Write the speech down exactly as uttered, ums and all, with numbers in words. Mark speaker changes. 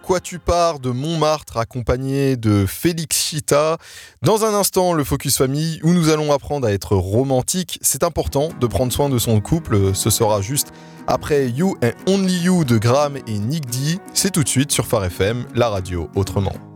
Speaker 1: quatuor de Montmartre accompagné de Félix Chita. Dans un instant, le Focus Famille où nous allons apprendre à être romantique. C'est important de prendre soin de son couple. Ce sera juste après You and Only You de Graham et Nick D. C'est tout de suite sur Phare F M, la radio autrement.